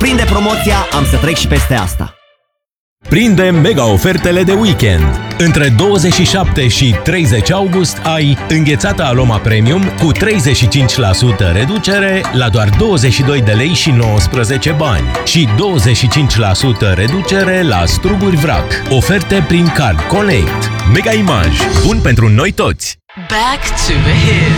prinde promoția, am să trec și peste asta. Prinde mega ofertele de weekend. Între 27 și 30 august ai înghețata Aloma Premium cu 35% reducere la doar 22 de lei și 19 bani și 25% reducere la struguri vrac. Oferte prin Card Connect. Mega Image. Bun pentru noi toți! Back to the hits.